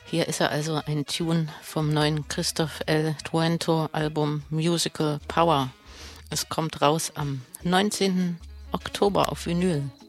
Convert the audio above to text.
Hier ist er also, ein Tune vom neuen Christoph L. Duento Album Musical Power. Es kommt raus am 19. Oktober auf Vinyl.